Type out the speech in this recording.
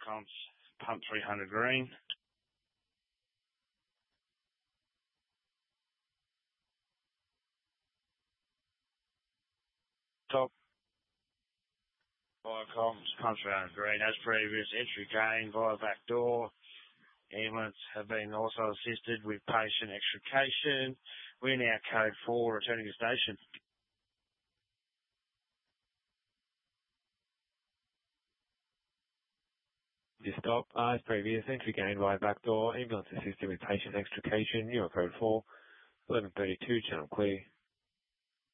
comms, pump 300 green. Top. Via comms, pump 300 green. As previous, entry gain via back door. Ambulance have been also assisted with patient extrication. We're now code 4, returning to station. You stop. As previous, entry gain via back door. Ambulance assisted with patient extrication. You are code 4. 1132, channel clear.